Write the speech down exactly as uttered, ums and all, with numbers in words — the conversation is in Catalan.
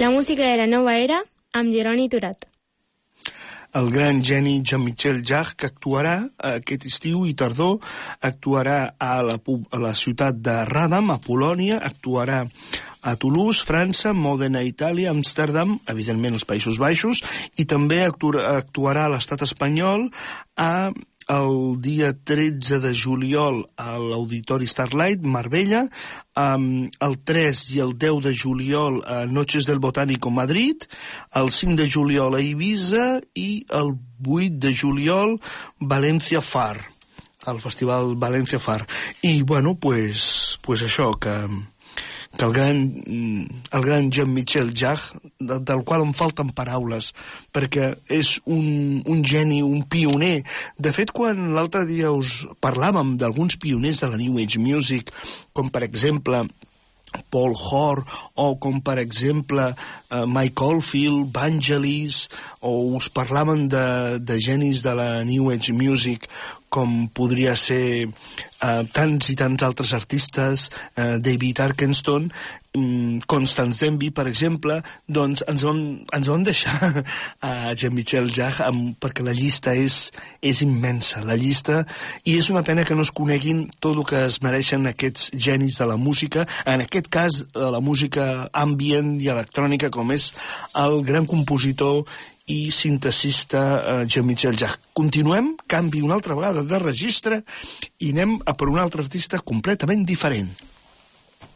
La música de la nova era amb Jeroni Turat. El gran geni Jean-Michel Jarre, que actuarà aquest estiu i tardor, actuarà a la, a la ciutat de Radam, a Polònia, actuarà a Toulouse, França, Modena, Itàlia, Amsterdam, evidentment els Països Baixos, i també actuarà, actuarà a l'estat espanyol a el dia tretze de juliol a l'Auditori Starlight, Marbella, um, el tres i el deu de juliol a Noches del Botánico, Madrid, el cinc de juliol a Ibiza i el vuit de juliol València Far, el Festival València Far. I, bueno, pues, pues això, que... que el gran, el gran Jean-Michel Jarre, del, del qual em falten paraules, perquè és un, un geni, un pioner. De fet, quan l'altre dia us parlàvem d'alguns pioners de la New Age Music, com per exemple Paul Hoare, o com per exemple uh, Mike Oldfield, Vangelis, o us parlaven de, de genis de la New Age Music, com podria ser uh, tants i tants altres artistes, uh, David Arkenstone, um, Constance Denby, per exemple, doncs ens vam, ens vam deixar a Jean-Michel Jarre amb, perquè la llista és, és immensa, la llista, i és una pena que no es coneguin tot el que es mereixen aquests genis de la música, en aquest cas la música ambient i electrònica, com és el gran compositor i sintesista uh, Jean-Michel Jarre. Continuem, canvi una altra vegada de registre i anem a per un altre artista completament diferent.